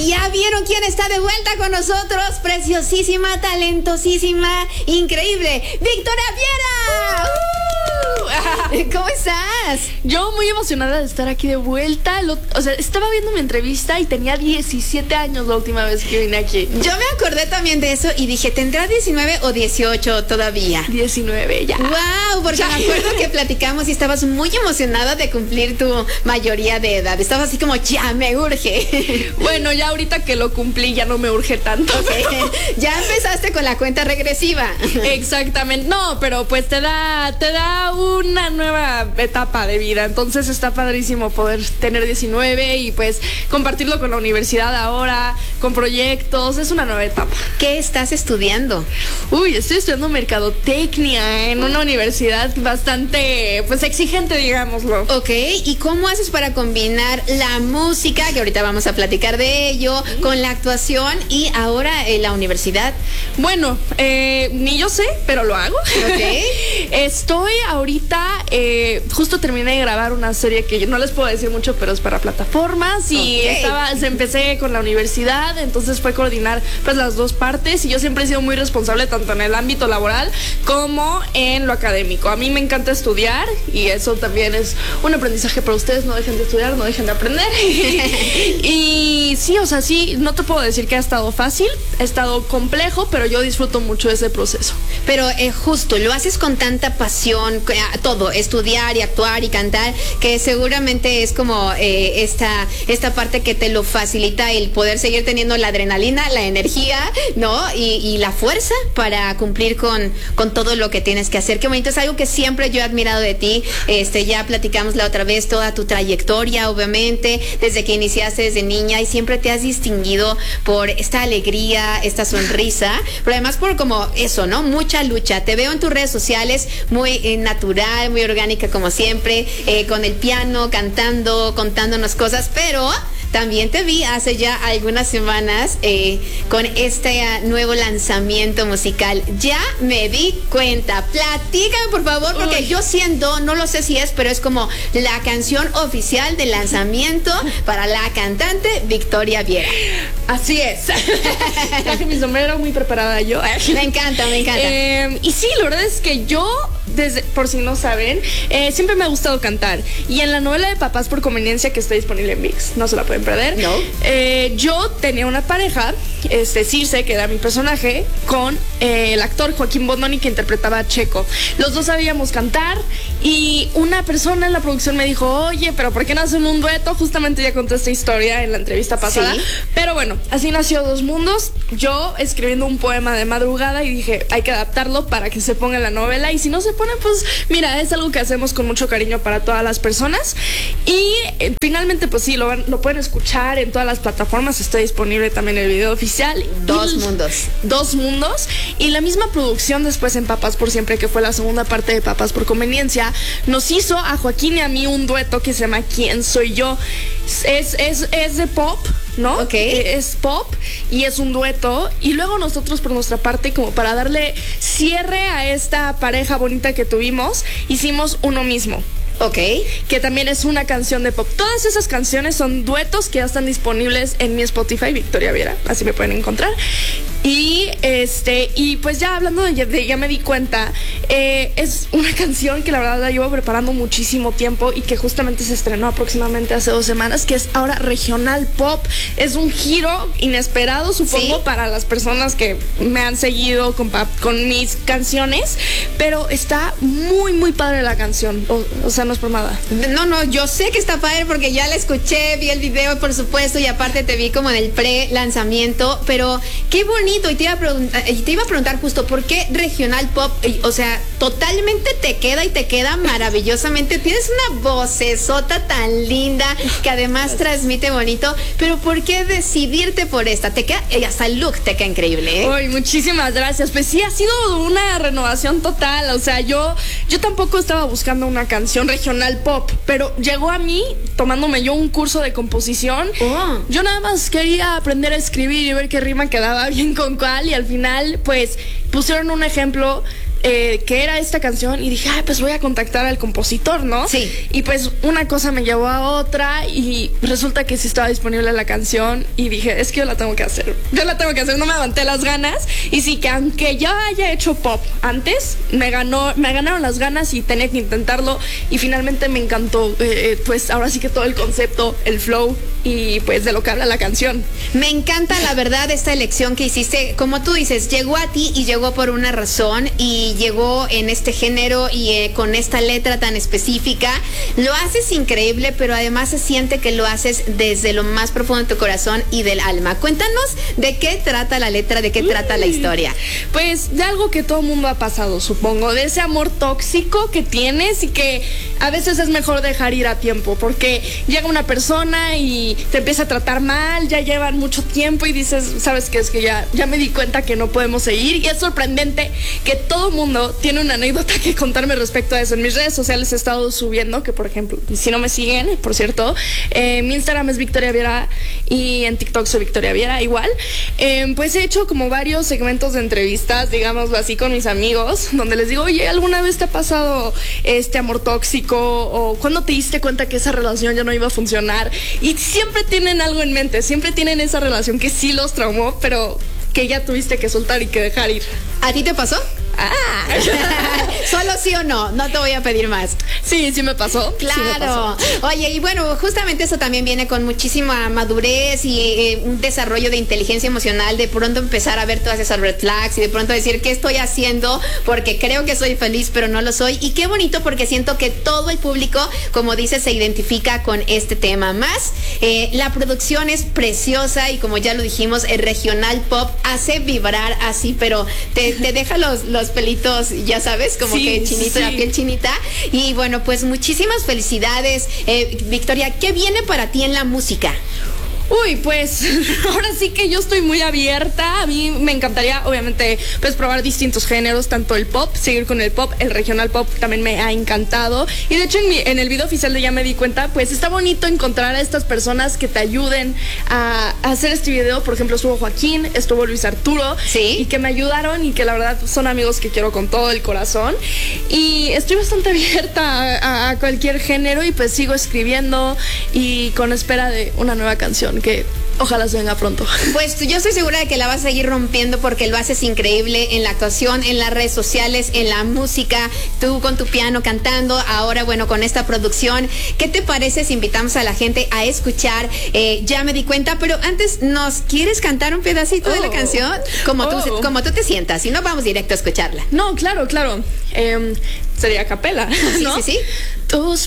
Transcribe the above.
Ya vieron quién está de vuelta con nosotros. Preciosísima, talentosísima, increíble. ¡Victoria Viera! ¿Cómo estás? Yo muy emocionada de estar aquí de vuelta. O sea, estaba viendo mi entrevista y tenía 17 años la última vez que vine aquí. Yo me acordé también de eso y dije, ¿tendrá 19 o 18 todavía? 19 ya. ¡Wow! Porque me acuerdo que platicamos y estabas muy emocionada de cumplir tu mayoría de edad. Estabas así como, ya me urge. Bueno, ya ahorita que lo cumplí ya no me urge tanto. Okay. Ya empezaste con la cuenta regresiva. Exactamente. No, pero pues te da una nueva etapa de vida. Entonces está padrísimo poder tener 19 y pues compartirlo con la universidad ahora, con proyectos. Es una nueva etapa. ¿Qué estás estudiando? Uy, estoy estudiando mercadotecnia en una universidad bastante pues exigente, digámoslo. Ok, ¿y cómo haces para combinar la música, que ahorita vamos a platicar de ello, con la actuación y ahora la universidad? Bueno, ni yo sé, pero lo hago. Ok. Estoy ahorita, justo terminé de grabar una serie que no les puedo decir mucho, pero es para plataformas y empecé con la universidad, entonces fue coordinar pues las dos partes y yo siempre he sido muy responsable tanto en el ámbito laboral como en lo académico. A mí me encanta estudiar y eso también es un aprendizaje para ustedes. No dejen de estudiar, no dejen de aprender. Y sí, o sea, sí, no te puedo decir que ha estado fácil, ha estado complejo, pero yo disfruto mucho ese proceso. Pero justo, lo haces con tanta pasión, todo, estudiar y actuar y cantar, que seguramente es como esta parte que te lo facilita el poder seguir teniendo la adrenalina, la energía, ¿no? Y la fuerza para cumplir con todo lo que tienes que hacer. Qué bonito, es algo que siempre yo he admirado de ti. Ya platicamos la otra vez toda tu trayectoria, obviamente, desde que iniciaste desde niña y siempre te has distinguido por esta alegría, esta sonrisa, pero además por como eso, ¿no? Mucha lucha. Te veo en tus redes sociales muy natural, muy orgánica como siempre, con el piano, cantando, contándonos cosas, pero también te vi hace ya algunas semanas con este nuevo lanzamiento musical. Ya me di cuenta. Platícame, por favor, porque yo siento, no lo sé si es, pero es como la canción oficial de lanzamiento para la cantante Victoria Viera. Así es. Traje mi sombrero, muy preparada yo. Me encanta, me encanta. Y sí, la verdad es que yo, por si no saben, siempre me ha gustado cantar. Y en la novela de Papás por Conveniencia, que está disponible en ViX, no se la pueden perder. No. Yo tenía una pareja, Circe, que era mi personaje, con el actor Joaquín Bondoni, que interpretaba a Checo. Los dos sabíamos cantar y una persona en la producción me dijo, oye, pero ¿por qué no hacen un dueto? Justamente ya conté esta historia en la entrevista pasada. Sí. Pero bueno, así nació Dos Mundos. Yo escribiendo un poema de madrugada y dije, hay que adaptarlo para que se ponga en la novela. Y si no se pone, pues mira, es algo que hacemos con mucho cariño para todas las personas. Y finalmente, pues sí, lo pueden escuchar en todas las plataformas. Está disponible también el video oficial. Dos mundos. Y la misma producción después en Papás por Siempre, que fue la segunda parte de Papás por Conveniencia, nos hizo a Joaquín y a mí un dueto que se llama ¿Quién soy yo? Es de pop, ¿no? Ok. Es pop y es un dueto. Y luego nosotros por nuestra parte, como para darle cierre a esta pareja bonita que tuvimos, hicimos Uno Mismo. Ok. Que también es una canción de pop. Todas esas canciones son duetos que ya están disponibles en mi Spotify, Victoria Viera, así me pueden encontrar. Y pues ya hablando de ya me di cuenta, es una canción que la verdad la llevo preparando muchísimo tiempo y que justamente se estrenó aproximadamente hace 2 semanas, que es ahora regional pop. Es un giro inesperado, supongo, ¿sí?, para las personas que me han seguido con mis canciones, pero está muy, muy padre la canción. O sea, no es por nada. No, yo sé que está padre porque ya la escuché, vi el video, por supuesto, y aparte te vi como en el pre-lanzamiento, pero qué bonito. Y te iba a preguntar justo, ¿por qué regional pop? O sea, totalmente te queda maravillosamente. Tienes una vocesota tan linda que además transmite bonito, pero ¿por qué decidirte por esta? Te queda, hasta el look te queda increíble, ¿eh? Uy, muchísimas gracias. Pues sí, ha sido una renovación total. O sea, yo tampoco estaba buscando una canción regional pop, pero llegó a mí tomándome yo un curso de composición. Yo nada más quería aprender a escribir y ver qué rima quedaba bien con cuál, y al final pues pusieron un ejemplo que era esta canción y dije, pues voy a contactar al compositor, ¿no? Sí. Y pues una cosa me llevó a otra y resulta que sí estaba disponible la canción y dije, es que yo la tengo que hacer, no me aguanté las ganas. Y sí, que aunque ya haya hecho pop antes, me ganaron las ganas y tenía que intentarlo y finalmente me encantó, pues ahora sí que todo el concepto, el flow y pues de lo que habla la canción. Me encanta la verdad esta elección que hiciste, como tú dices, llegó a ti y llegó por una razón y llegó en este género y con esta letra tan específica. Lo haces increíble, pero además se siente que lo haces desde lo más profundo de tu corazón y del alma. Cuéntanos de qué trata la letra, de qué trata la historia. Pues de algo que todo el mundo ha pasado, supongo, de ese amor tóxico que tienes y que a veces es mejor dejar ir a tiempo, porque llega una persona y te empieza a tratar mal, ya llevan mucho tiempo y dices, ¿sabes qué? Es que ya me di cuenta que no podemos seguir. Y es sorprendente que todo el mundo tiene una anécdota que contarme respecto a eso. En mis redes sociales he estado subiendo, que por ejemplo, si no me siguen, por cierto, mi Instagram es Victoria Viera y en TikTok soy Victoria Viera igual. Pues he hecho como varios segmentos de entrevistas, digámoslo así, con mis amigos, donde les digo, oye, ¿alguna vez te ha pasado este amor tóxico? ¿O cuándo te diste cuenta que esa relación ya no iba a funcionar? Y siempre tienen algo en mente, siempre tienen esa relación que sí los traumó, pero que ya tuviste que soltar y que dejar ir. ¿A ti te pasó? Solo sí o no, no te voy a pedir más. Sí me pasó. Claro. Sí me pasó. Oye, y bueno, justamente eso también viene con muchísima madurez y un desarrollo de inteligencia emocional, de pronto empezar a ver todas esas red flags y de pronto decir, ¿qué estoy haciendo? Porque creo que soy feliz, pero no lo soy. Y qué bonito, porque siento que todo el público, como dices, se identifica con este tema. Más, la producción es preciosa y como ya lo dijimos, el regional pop hace vibrar así, pero te deja los pelitos, ya sabes, como sí, que chinito, sí. La piel chinita. Y bueno, pues muchísimas felicidades, Victoria. ¿Qué viene para ti en la música? Uy, pues ahora sí que yo estoy muy abierta. A mí me encantaría, obviamente, pues probar distintos géneros, tanto el pop, seguir con el pop, el regional pop también me ha encantado. Y de hecho en el video oficial de Ya Me Di Cuenta, pues está bonito encontrar a estas personas que te ayuden a hacer este video. Por ejemplo, estuvo Joaquín, estuvo Luis Arturo, ¿sí? Y que me ayudaron y que la verdad son amigos que quiero con todo el corazón. Y estoy bastante abierta a cualquier género y pues sigo escribiendo y con espera de una nueva canción que ojalá se venga pronto. Pues yo estoy segura de que la vas a seguir rompiendo porque lo haces increíble en la actuación, en las redes sociales, en la música, tú con tu piano cantando, ahora bueno con esta producción. ¿Qué te parece si invitamos a la gente a escuchar Ya Me Di Cuenta? Pero antes, ¿nos quieres cantar un pedacito de la canción? Como tú te sientas, si no vamos directo a escucharla. No, claro. Sería a capela, ¿no? Sí. Tus